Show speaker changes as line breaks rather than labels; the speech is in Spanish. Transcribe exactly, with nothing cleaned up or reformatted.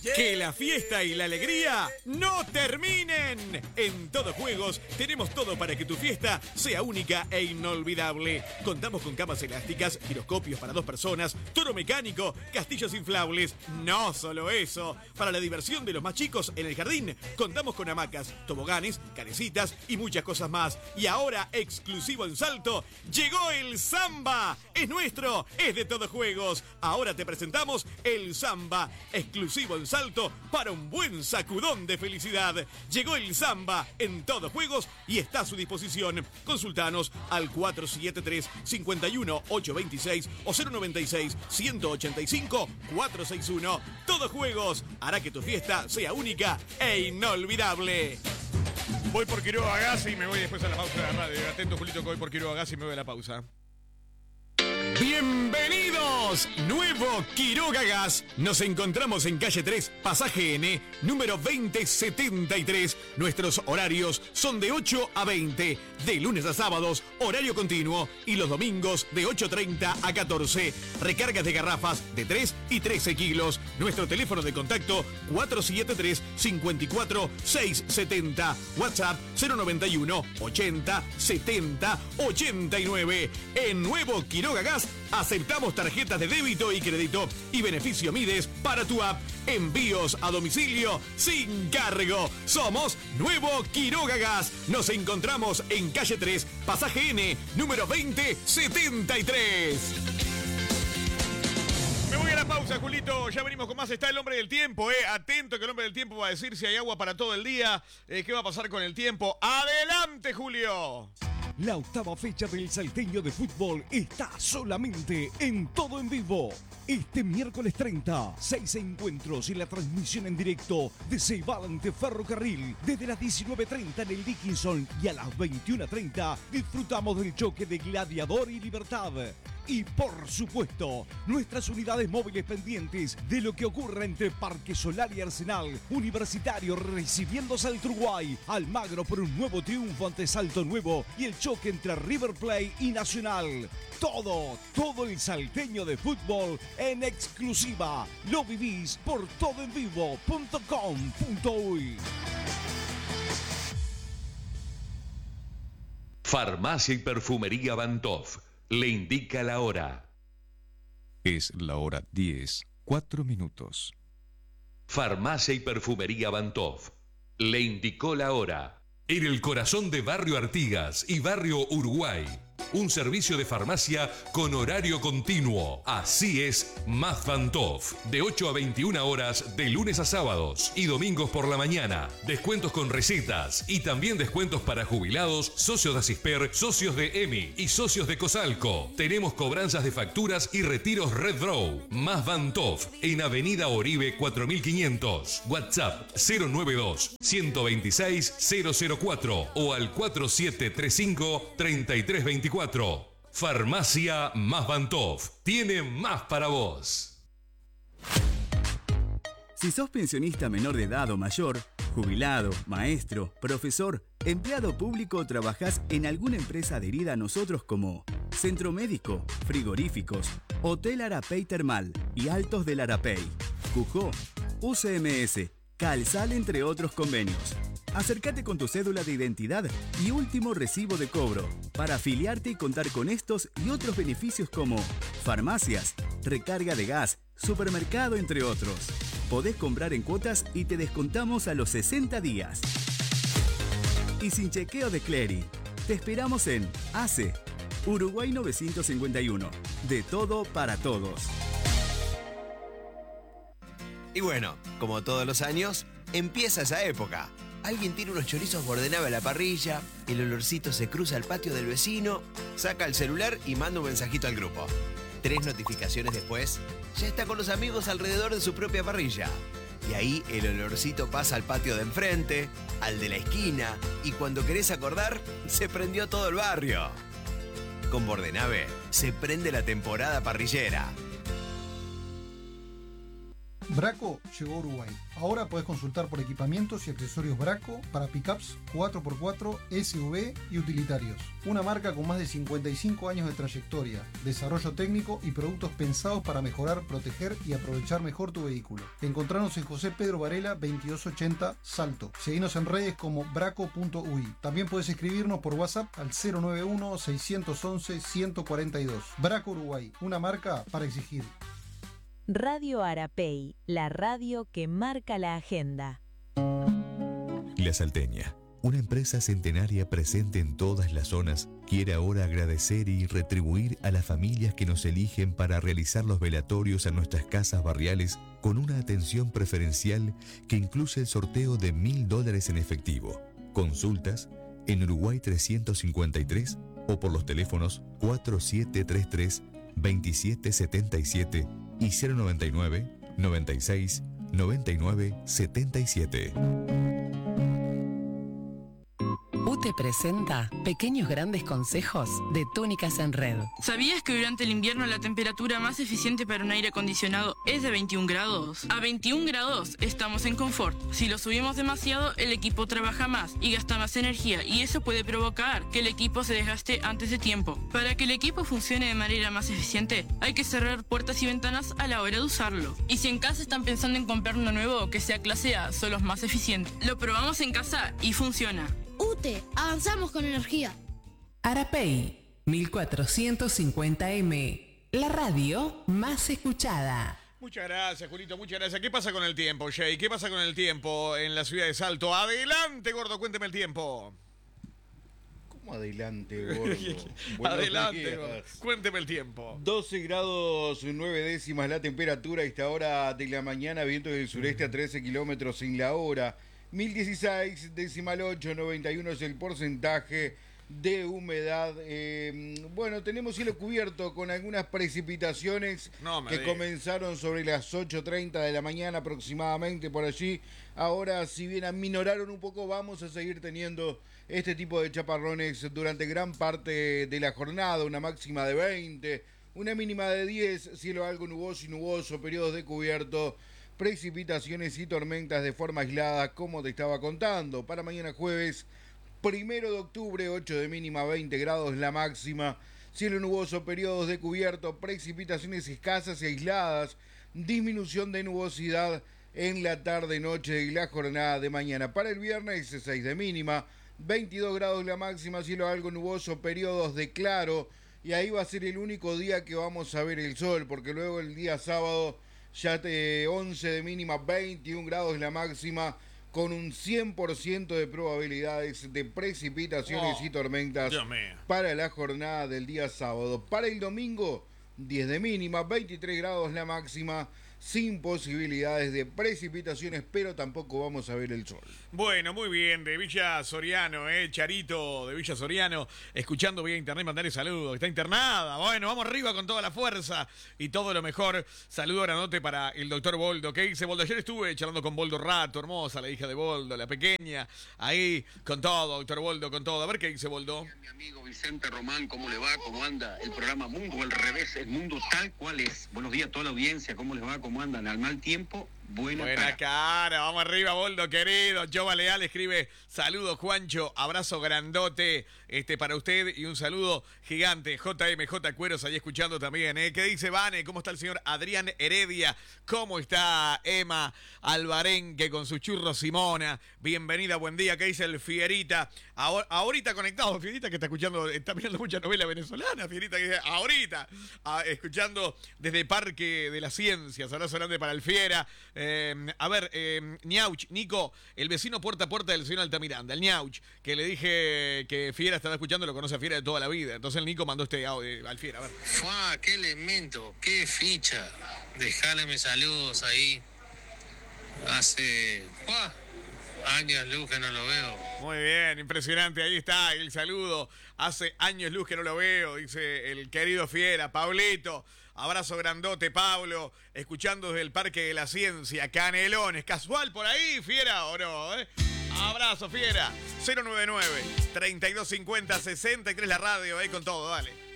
Que la fiesta y la alegría no terminen. En Todo Juegos tenemos todo para que tu fiesta sea única e inolvidable. Contamos con camas elásticas, giroscopios para dos personas, toro mecánico, castillos inflables. No solo eso. Para la diversión de los más chicos en el jardín, contamos con hamacas, toboganes, canecitas y muchas cosas más. Y ahora, exclusivo en Salto, llegó el Samba. Es nuestro, es de Todo Juegos. Ahora te presentamos el Samba, exclusivo en Salto para un buen sacudón de felicidad. Llegó el Samba en Todo Juegos y está a su disposición. Consultanos al cuatro siete tres, cinco uno, ocho dos seis o cero nueve seis, uno ocho cinco, cuatro seis uno. Todo Juegos hará que tu fiesta sea única e inolvidable. Voy por Quiroga Gas y me voy después a la pausa de la radio. Atento, Julito, que voy por Quiroga Gas y me voy a la pausa. ¡Bienvenidos! Nuevo Quiroga Gas. Nos encontramos en calle tres, pasaje N, número veinte setenta y tres. Nuestros horarios son de ocho a veinte, de lunes a sábados, horario continuo, y los domingos de ocho treinta a catorce. Recargas de garrafas de tres y trece kilos. Nuestro teléfono de contacto cuatro siete tres, cinco cuatro, seis siete cero. WhatsApp cero noventa y uno, ochenta, setenta, ochenta y nueve. En Nuevo Quiroga Gas aceptamos tarjetas de débito y crédito y beneficio Mides para tu app. Envíos a domicilio sin cargo. Somos Nuevo Quiroga Gas. Nos encontramos en calle tres, pasaje N, número veinte setenta y tres. Me voy a la pausa, Julito. Ya venimos con más. Está el hombre del tiempo, eh. Atento que el hombre del tiempo va a decir si hay agua para todo el día. Eh, ¿Qué va a pasar con el tiempo? ¡Adelante, Julio!
La octava fecha del Salteño de Fútbol está solamente en Todo en Vivo. Este miércoles treinta, seis encuentros y la transmisión en directo de Ceibal ante Ferrocarril. Desde las diecinueve treinta en el Dickinson y a las veintiuna treinta disfrutamos del choque de Gladiador y Libertad. Y por supuesto, nuestras unidades móviles pendientes de lo que ocurra entre Parque Solar y Arsenal. Universitario recibiendo Salto Uruguay. Almagro por un nuevo triunfo ante Salto Nuevo y el choque entre River Plate y Nacional. Todo, todo el salteño de fútbol en exclusiva. Lo vivís por todo en vivo punto com punto uy.
Farmacia y Perfumería Bantov le indica la hora.
Es la hora diez, cuatro minutos.
Farmacia y Perfumería Bantov le indicó la hora. En el corazón de Barrio Artigas y Barrio Uruguay. Un servicio de farmacia con horario continuo. Así es, Más Bantov. De ocho a veintiuna horas de lunes a sábados y domingos por la mañana. Descuentos con recetas y también descuentos para jubilados, socios de Asisper, socios de E M I y socios de Cosalco. Tenemos cobranzas de facturas y retiros Red Draw. Más Bantov en Avenida Oribe cuatro mil quinientos. WhatsApp cero nueve dos, uno dos seis, cero cero cuatro o al cuatro siete tres cinco, tres tres dos cuatro. Farmacia Más Bantov tiene más para vos.
Si sos pensionista menor de edad o mayor, jubilado, maestro, profesor, empleado público o trabajás en alguna empresa adherida a nosotros como Centro Médico, Frigoríficos, Hotel Arapey Termal y Altos del Arapey, Cujó, U C M S, Calsal, entre otros convenios. Acércate con tu cédula de identidad y último recibo de cobro para afiliarte y contar con estos y otros beneficios como farmacias, recarga de gas, supermercado, entre otros. Podés comprar en cuotas y te descontamos a los sesenta días. Y sin chequeo de clearing. Te esperamos en A C E, Uruguay novecientos cincuenta y uno. De todo para todos.
Y bueno, como todos los años, empieza esa época. Alguien tira unos chorizos Bordenave a la parrilla, el olorcito se cruza al patio del vecino, saca el celular y manda un mensajito al grupo. Tres notificaciones después, ya está con los amigos alrededor de su propia parrilla. Y ahí el olorcito pasa al patio de enfrente, al de la esquina, y cuando querés acordar, se prendió todo el barrio. Con Bordenave se prende la temporada parrillera.
Braco llegó a Uruguay. Ahora podés consultar por equipamientos y accesorios Braco para pickups cuatro por cuatro, S U V y utilitarios. Una marca con más de cincuenta y cinco años de trayectoria, desarrollo técnico y productos pensados para mejorar, proteger y aprovechar mejor tu vehículo. Encontranos en José Pedro Varela veintidós ochenta Salto. Seguinos en redes como braco punto u i. También podés escribirnos por WhatsApp al cero nueve uno, seiscientos once, ciento cuarenta y dos. Braco Uruguay, una marca para exigir.
Radio Arapey, la radio que marca la agenda.
La Salteña, una empresa centenaria presente en todas las zonas, quiere ahora agradecer y retribuir a las familias que nos eligen para realizar los velatorios a nuestras casas barriales con una atención preferencial que incluye el sorteo de mil dólares en efectivo. Consultas en Uruguay trescientos cincuenta y tres o por los teléfonos cuatro siete tres tres, dos siete siete siete y cero noventa y nueve, noventa y seis, noventa y nueve, setenta y siete.
U T E presenta Pequeños Grandes Consejos de Túnicas en Red.
¿Sabías que durante el invierno la temperatura más eficiente para un aire acondicionado es de veintiún grados? A veintiún grados estamos en confort. Si lo subimos demasiado, el equipo trabaja más y gasta más energía, y eso puede provocar que el equipo se desgaste antes de tiempo. Para que el equipo funcione de manera más eficiente, hay que cerrar puertas y ventanas a la hora de usarlo. Y si en casa están pensando en comprar uno nuevo que sea clase A, son los más eficientes. Lo probamos en casa y funciona.
U T E, avanzamos con energía.
Arapey, mil cuatrocientos cincuenta eme, la radio más escuchada.
Muchas gracias, Julito, muchas gracias. ¿Qué pasa con el tiempo, Jay? ¿Qué pasa con el tiempo en la ciudad de Salto? Adelante, gordo, cuénteme el tiempo.
¿Cómo adelante, gordo?
Adelante, gordo. Cuénteme el tiempo.
doce grados nueve décimas la temperatura a esta hora de la mañana, viento del sureste a trece kilómetros en la hora. mil dieciséis decimal ocho, noventa y uno es el porcentaje de humedad. Eh, bueno, tenemos cielo cubierto con algunas precipitaciones
no
que
diga.
comenzaron sobre las ocho treinta de la mañana aproximadamente por allí. Ahora, si bien aminoraron un poco, vamos a seguir teniendo este tipo de chaparrones durante gran parte de la jornada. Una máxima de veinte, una mínima de diez, cielo algo nuboso y nuboso, periodos de cubierto, precipitaciones y tormentas de forma aislada, como te estaba contando. Para mañana jueves, primero de octubre, ocho de mínima, veinte grados la máxima. Cielo nuboso, periodos de cubierto, precipitaciones escasas y aisladas, disminución de nubosidad en la tarde-noche y la jornada de mañana. Para el viernes, seis de mínima, veintidós grados la máxima, cielo algo nuboso, periodos de claro. Y ahí va a ser el único día que vamos a ver el sol, porque luego el día sábado ya te once de mínima, veintiún grados la máxima, con un cien por ciento de probabilidades de precipitaciones
oh,
y tormentas para la jornada del día sábado. Para el domingo, diez de mínima, veintitrés grados la máxima, sin posibilidades de precipitaciones, pero tampoco vamos a ver el sol.
Bueno, muy bien, de Villa Soriano, eh, Charito de Villa Soriano, escuchando vía internet, mandarle saludos, está internada. Bueno, vamos arriba con toda la fuerza y todo lo mejor. Saludo granote para el doctor Boldo. ¿Qué dice Boldo? Ayer estuve charlando con Boldo Rato, hermosa, la hija de Boldo, la pequeña, ahí, con todo, doctor Boldo, con todo. A ver qué dice Boldo.
Mi amigo Vicente Román, ¿cómo le va? ¿Cómo anda el programa Mundo al Revés? El mundo tal cual es. Buenos días a toda la audiencia, ¿cómo les va? ¿Cómo andan? Al mal tiempo, buena,
buena cara. cara. Vamos arriba, Boldo, querido. Jova Leal escribe, saludos, Juancho, abrazo grandote este para usted y un saludo gigante. J M J Cueros ahí escuchando también, ¿eh? ¿Qué dice Vane? ¿Cómo está el señor Adrián Heredia? ¿Cómo está Emma Albarenque con su churro Simona? Bienvenida, buen día. ¿Qué dice el Fierita? Ahor ahorita conectado, Fierita, que está escuchando, está mirando mucha novela venezolana, Fierita, que dice, ahorita, ah, escuchando desde Parque de las Ciencias. Abrazo grande para el Fiera. Eh, a ver, eh, Ñauch, Nico, el vecino puerta a puerta del señor Altamiranda, el Ñauch, que le dije que Fiera estaba escuchando, lo conoce a Fiera de toda la vida. Entonces el Nico mandó este audio al Fiera, a ver.
¡Fua! ¡Qué elemento! ¡Qué ficha! Dejale mis saludos ahí. Hace... ¡Fua! Años luz que no lo veo.
Muy bien, impresionante, ahí está el saludo. Hace años luz que no lo veo, dice el querido Fiera. Pablito, abrazo grandote, Pablo, escuchando desde el Parque de la Ciencia, Canelones. ¿Casual por ahí, Fiera, o no? ¿Eh? Abrazo, Fiera. cero nueve nueve, treinta y dos cincuenta, sesenta y tres la radio, ahí con todo, dale.